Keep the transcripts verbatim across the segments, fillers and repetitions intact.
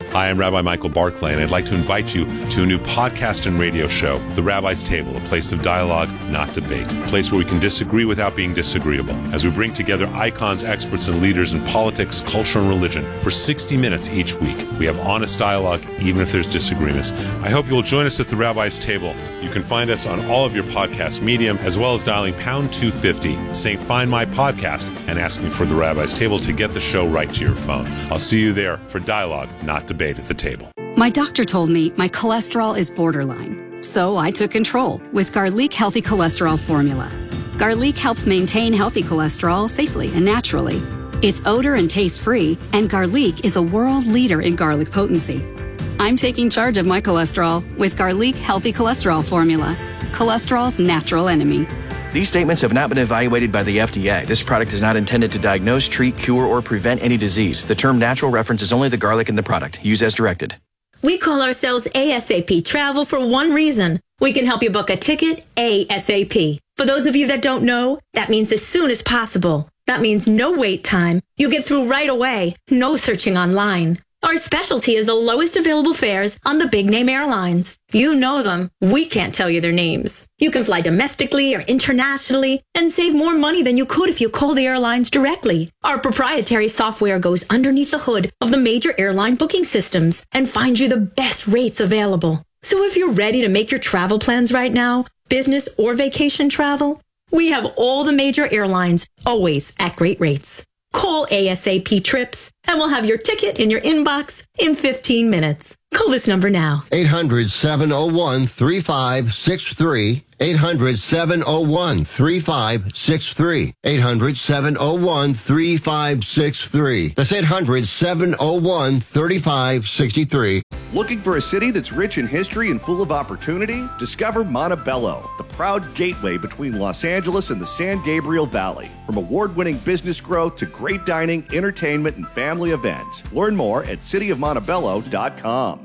Hi, I'm Rabbi Michael Barclay, and I'd like to invite you to a new podcast and radio show, The Rabbi's Table, a place of dialogue, not debate, a place where we can disagree without being disagreeable, as we bring together icons, experts, and leaders in politics, culture, and religion for sixty minutes each week. We have honest dialogue, even if there's disagreements. I hope you will join us at The Rabbi's Table. You can find us on all of your podcast medium, as well as dialing pound two fifty, saying find my podcast, and asking for The Rabbi's Table to get the show right to your phone. I'll see you there for dialogue, not debate at the table. My doctor told me my cholesterol is borderline, so I took control with Garlic Healthy Cholesterol Formula. Garlic helps maintain healthy cholesterol safely and naturally. It's odor and taste free, and Garlic is a world leader in garlic potency. I'm taking charge of my cholesterol with Garlic Healthy Cholesterol Formula, cholesterol's natural enemy. These statements have not been evaluated by the F D A. This product is not intended to diagnose, treat, cure, or prevent any disease. The term natural references only the garlic in the product. Use as directed. We call ourselves ASAP Travel for one reason. We can help you book a ticket ASAP. For those of you that don't know, that means as soon as possible. That means no wait time. You get through right away. No searching online. Our specialty is the lowest available fares on the big-name airlines. You know them. We can't tell you their names. You can fly domestically or internationally and save more money than you could if you call the airlines directly. Our proprietary software goes underneath the hood of the major airline booking systems and finds you the best rates available. So if you're ready to make your travel plans right now, business or vacation travel, we have all the major airlines always at great rates. Call ASAP Trips, and we'll have your ticket in your inbox in fifteen minutes. Call this number now. eight hundred, seven oh one, three five six three. eight hundred, seven oh one, three five six three. eight hundred, seven oh one, three five six three. That's eight hundred, seven oh one, three five six three. Looking for a city that's rich in history and full of opportunity? Discover Montebello, the proud gateway between Los Angeles and the San Gabriel Valley. From award-winning business growth to great dining, entertainment, and family events. Learn more at city of montebello dot com.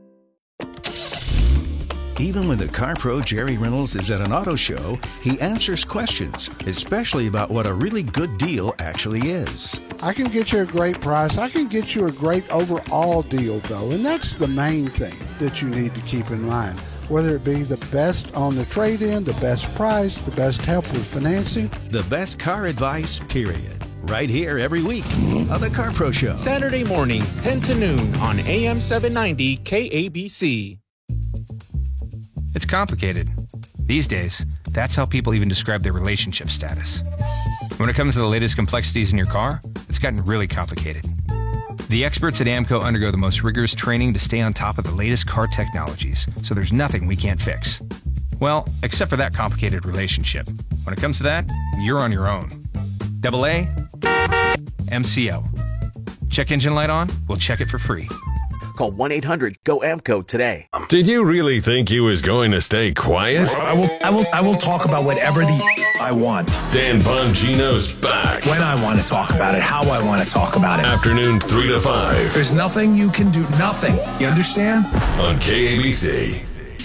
Even when the Car Pro Jerry Reynolds is at an auto show, he answers questions, especially about what a really good deal actually is. I can get you a great price. I can get you a great overall deal, though, and that's the main thing that you need to keep in mind. Whether it be the best on the trade-in, the best price, the best help with financing. The best car advice, period. Right here every week on the Car Pro Show. Saturday mornings, ten to noon on A M seven ninety K A B C. It's complicated. These days, that's how people even describe their relationship status. When it comes to the latest complexities in your car, it's gotten really complicated. The experts at AAMCO undergo the most rigorous training to stay on top of the latest car technologies, so there's nothing we can't fix. Well, except for that complicated relationship. When it comes to that, you're on your own. Double A, M C O. Check engine light on? We'll check it for free. Call one eight hundred G O A M C O today. Did you really think he was going to stay quiet? I will I will I will talk about whatever the I want. Dan Bongino's back. When I want to talk about it, how I want to talk about it. Afternoons three to five. There's nothing you can do, nothing. You understand? On K A B C.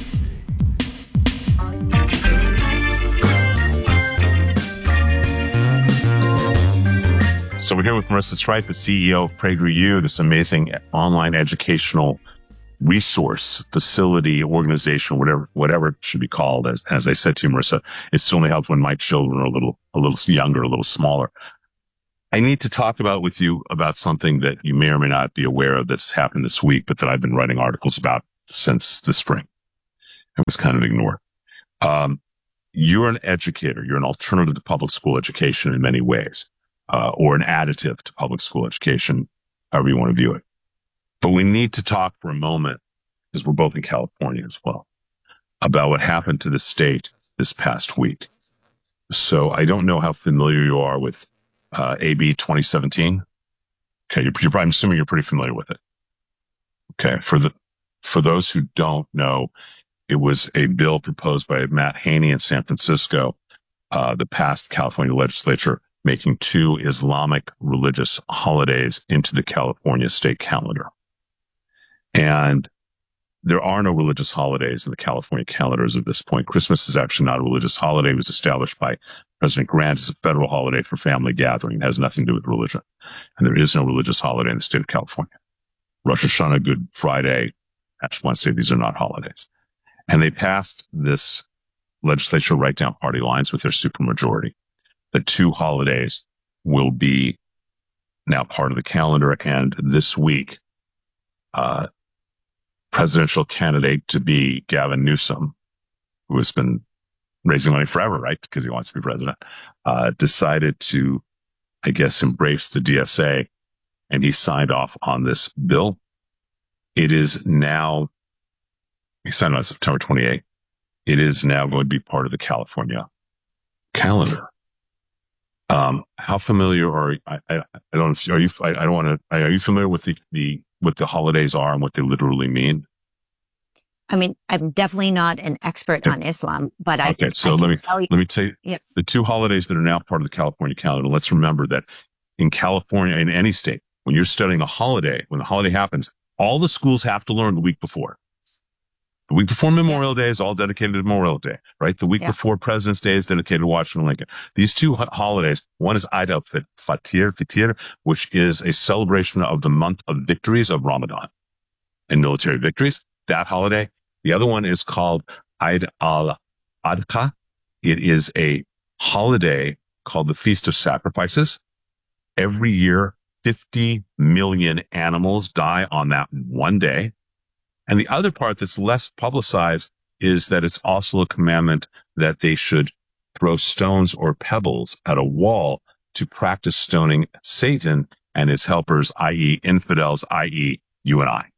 So we're here with Marissa Stripe, the C E O of PragerU, this amazing online educational resource, facility, organization, whatever, whatever it should be called. As, as I said to you, Marissa, it certainly helped when my children are a little, a little younger, a little smaller. I need to talk about with you about something that you may or may not be aware of that's happened this week, but that I've been writing articles about since the spring. It was kind of ignored. Um, you're an educator. You're an alternative to public school education in many ways. Uh, or an additive to public school education, however you want to view it. But we need to talk for a moment, because we're both in California as well, about what happened to the state this past week. So I don't know how familiar you are with uh, A B twenty seventeen. Okay, you're, you're, I'm assuming you're pretty familiar with it. Okay, for the for those who don't know, it was a bill proposed by Matt Haney in San Francisco uh, that passed the California legislature, making two Islamic religious holidays into the California state calendar. And there are no religious holidays in the California calendars at this point. Christmas is actually not a religious holiday. It was established by President Grant as a federal holiday for family gathering. It has nothing to do with religion. And there is no religious holiday in the state of California. Rosh Hashanah, Good Friday, Ash Wednesday. These are not holidays. And they passed this legislature right down party lines with their supermajority. The two holidays will be now part of the calendar. And this week, uh, presidential candidate to be Gavin Newsom, who has been raising money forever, right? Because he wants to be president, uh, decided to, I guess, embrace the D S A, and he signed off on this bill. It is now, he signed on September twenty-eighth. It is now going to be part of the California calendar. Um, how familiar are, I, I, I don't, are you, I, I don't want to, are you familiar with the, the, what the holidays are and what they literally mean? I mean, I'm definitely not an expert on Islam, but I, okay, so I let me, tell you, let me tell you yeah. the two holidays that are now part of the California calendar. Let's remember that in California, in any state, when you're studying a holiday, when the holiday happens, all the schools have to learn the week before. The week before Memorial Day is all dedicated to Memorial Day, right? The week Yeah. before President's Day is dedicated to Washington Lincoln. These two ho- holidays, one is Eid al-Fitr, Fitr, which is a celebration of the month of victories of Ramadan and military victories. That holiday. The other one is called Eid al-Adha. It is a holiday called the Feast of Sacrifices. Every year, fifty million animals die on that one day. And the other part that's less publicized is that it's also a commandment that they should throw stones or pebbles at a wall to practice stoning Satan and his helpers, that is infidels, that is you and I.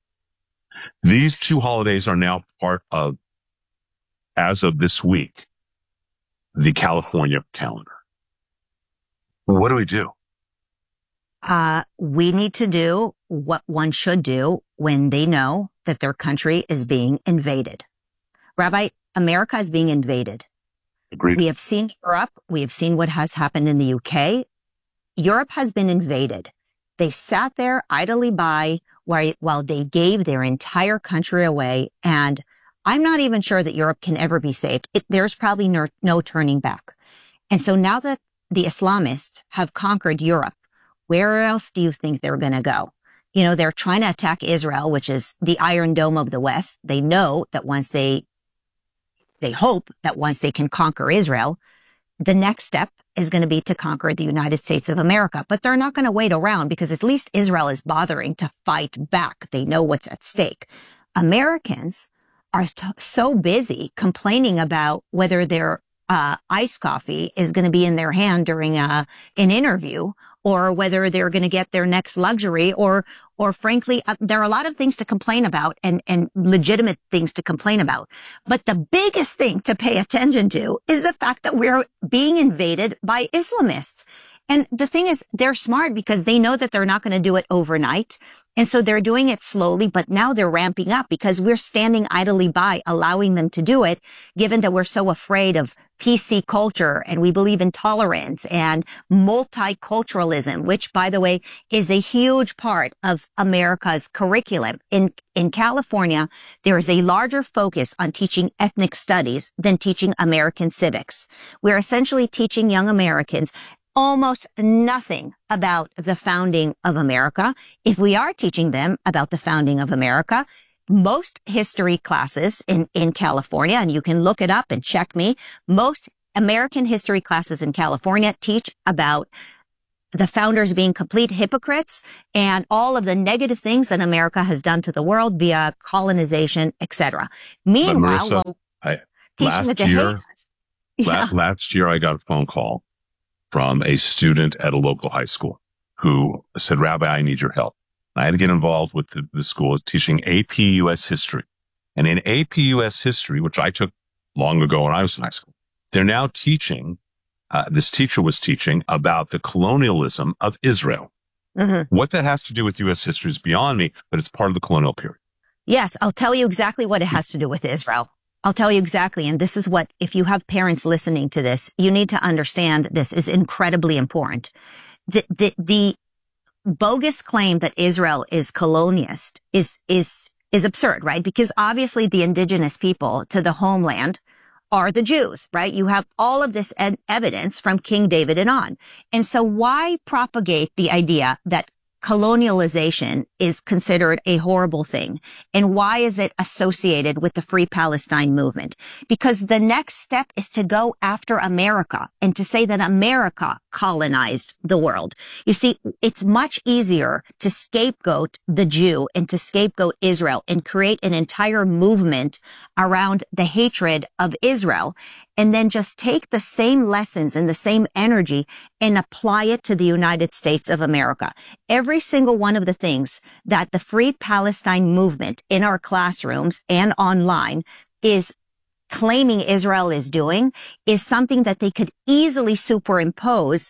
These two holidays are now part of, as of this week, the California calendar. What do we do? Uh, we need to do what one should do when they know that their country is being invaded. Rabbi, America is being invaded. Agreed. We have seen Europe. We have seen what has happened in the U K. Europe has been invaded. They sat there idly by while, while they gave their entire country away. And I'm not even sure that Europe can ever be saved. It, there's probably no, no turning back. And so now that the Islamists have conquered Europe, where else do you think they're going to go? You know, they're trying to attack Israel, which is the Iron Dome of the West. They know that once they, they hope that once they can conquer Israel, the next step is going to be to conquer the United States of America. But they're not going to wait around because at least Israel is bothering to fight back. They know what's at stake. Americans are t- so busy complaining about whether their uh, iced coffee is going to be in their hand during a, an interview, or whether they're going to get their next luxury, or, or frankly, uh, there are a lot of things to complain about and, and legitimate things to complain about. But the biggest thing to pay attention to is the fact that we're being invaded by Islamists. And the thing is, they're smart because they know that they're not going to do it overnight. And so they're doing it slowly, but now they're ramping up because we're standing idly by, allowing them to do it, given that we're so afraid of P C culture and we believe in tolerance and multiculturalism, which, by the way, is a huge part of America's curriculum. In, in California, there is a larger focus on teaching ethnic studies than teaching American civics. We're essentially teaching young Americans almost nothing about the founding of America. If we are teaching them about the founding of America, most history classes in, in California, and you can look it up and check me, most American history classes in California teach about the founders being complete hypocrites and all of the negative things that America has done to the world via colonization, et cetera. Meanwhile, Marissa, well, I, teaching the last year, Jehadis. Yeah. la- last year I got a phone call from a student at a local high school who said, Rabbi, I need your help. I had to get involved with the, the school. It's teaching A P U S history. And in A P U S history, which I took long ago when I was in high school, they're now teaching, uh, this teacher was teaching about the colonialism of Israel. Mm-hmm. What that has to do with U S history is beyond me, but it's part of the colonial period. Yes, I'll tell you exactly what it has to do with Israel. I'll tell you exactly. And this is what, if you have parents listening to this, you need to understand this is incredibly important. The, the, the bogus claim that Israel is colonialist is, is, is absurd, right? Because obviously the indigenous people to the homeland are the Jews, right? You have all of this ed- evidence from King David and on. And so why propagate the idea that colonialization is considered a horrible thing. And why is it associated with the Free Palestine movement? Because the next step is to go after America and to say that America colonized the world. You see, it's much easier to scapegoat the Jew and to scapegoat Israel and create an entire movement around the hatred of Israel, and then just take the same lessons and the same energy and apply it to the United States of America. Every single one of the things that the Free Palestine movement in our classrooms and online is claiming Israel is doing is something that they could easily superimpose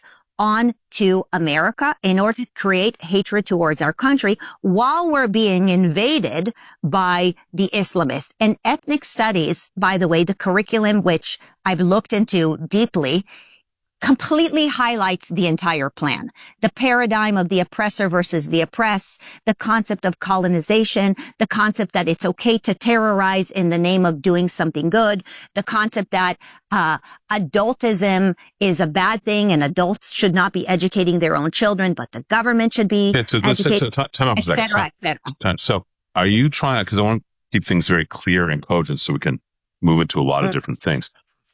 onto America in order to create hatred towards our country while we're being invaded by the Islamists. And ethnic studies, by the way, the curriculum which I've looked into deeply, completely highlights the entire plan. The paradigm of the oppressor versus the oppressed, the concept of colonization, the concept that it's okay to terrorize in the name of doing something good, the concept that uh adultism is a bad thing and adults should not be educating their own children, but the government should be yeah, so, educating, so, so, time up a et second. cetera, et cetera. So are you trying, because I want to keep things very clear and cogent so we can move into a lot mm-hmm. of different things.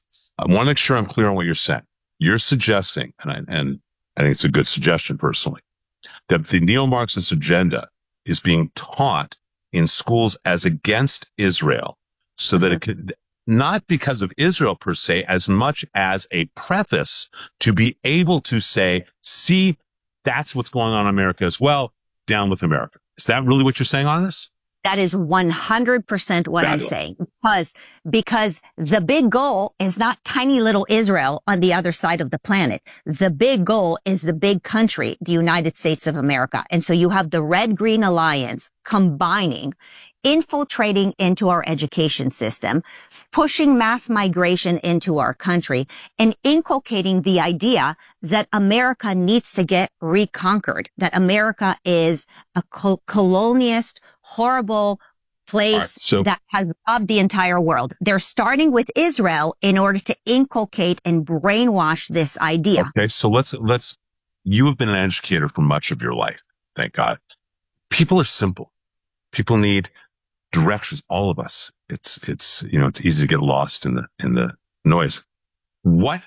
I want to make sure I'm clear on what you're saying. You're suggesting, and I, and I think it's a good suggestion personally, that the neo-Marxist agenda is being taught in schools as against Israel so that it could, not because of Israel per se, as much as a preface to be able to say, see, that's what's going on in America as well, down with America. Is that really what you're saying on this? That is one hundred percent what Fabulous. I'm saying. Because, because the big goal is not tiny little Israel on the other side of the planet. The big goal is the big country, the United States of America. And so you have the Red-Green Alliance combining, infiltrating into our education system, pushing mass migration into our country, and inculcating the idea that America needs to get reconquered, that America is a col- colonialist, horrible place right, so, that has robbed the entire world. They're starting with Israel in order to inculcate and brainwash this idea. Okay, so let's, let's, you have been an educator for much of your life, thank God. People are simple. People need directions, all of us. It's, it's, you know, it's easy to get lost in the, in the noise. What,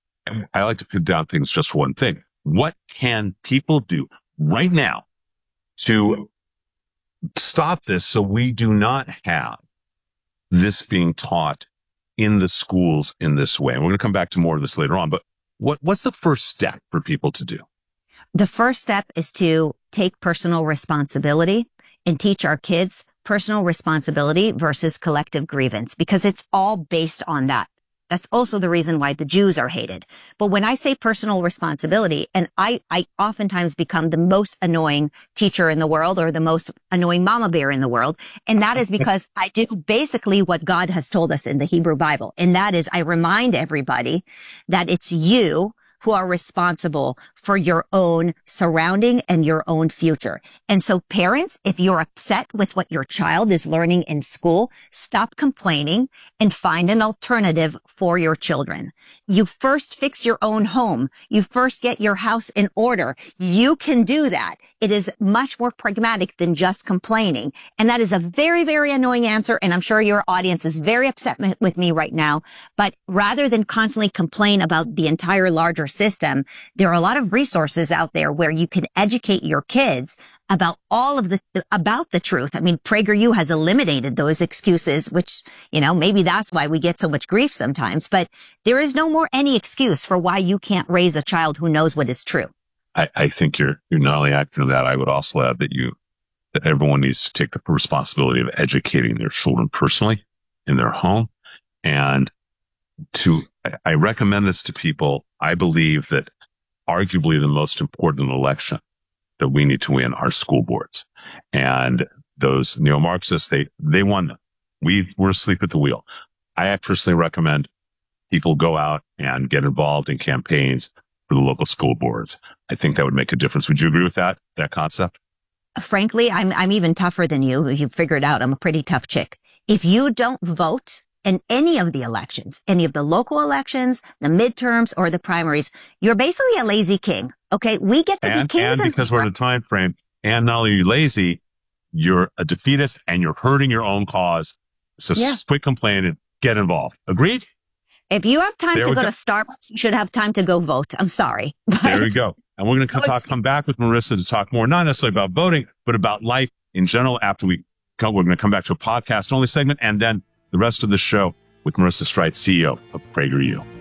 I like to put down things just for one thing. What can people do right now to stop this so we do not have this being taught in the schools in this way? And we're going to come back to more of this later on, but what, what's the first step for people to do? The first step is to take personal responsibility and teach our kids personal responsibility versus collective grievance, because it's all based on that. That's also the reason why the Jews are hated. But when I say personal responsibility, and I, I oftentimes become the most annoying teacher in the world or the most annoying mama bear in the world. And that is because I do basically what God has told us in the Hebrew Bible. And that is I remind everybody that it's you who are responsible for your own surrounding and your own future. And so parents, if you're upset with what your child is learning in school, stop complaining and find an alternative for your children. You first fix your own home. You first get your house in order. You can do that. It is much more pragmatic than just complaining. And that is a very, very annoying answer. And I'm sure your audience is very upset with me right now. But rather than constantly complain about the entire larger system, there are a lot of resources out there where you can educate your kids about all of the, about the truth. I mean, PragerU has eliminated those excuses, which, you know, maybe that's why we get so much grief sometimes, but there is no more any excuse for why you can't raise a child who knows what is true. I, I think you're, you're not only accurate to that. I would also add that you, that everyone needs to take the responsibility of educating their children personally in their home. And to, I recommend this to people. I believe that arguably the most important election that we need to win are school boards. And those neo-Marxists, they, they won them. We were asleep at the wheel. I personally recommend people go out and get involved in campaigns for the local school boards. I think that would make a difference. Would you agree with that, that concept? Frankly, I'm, I'm even tougher than you. You've figured out I'm a pretty tough chick. If you don't vote in any of the elections, any of the local elections, the midterms, or the primaries, you're basically a lazy king. Okay, we get to and, be kings. And because we're in a time frame, and not only are you lazy, you're a defeatist and you're hurting your own cause. So Yeah. quit complaining, get involved. Agreed? If you have time There to we go, go. to Starbucks, you should have time to go vote. I'm sorry. There we go. And we're going to come, talk, come back with Marissa to talk more, not necessarily about voting, but about life in general. After we come, we're going to come back to a podcast only segment and then the rest of the show with Marissa Streit, C E O of PragerU.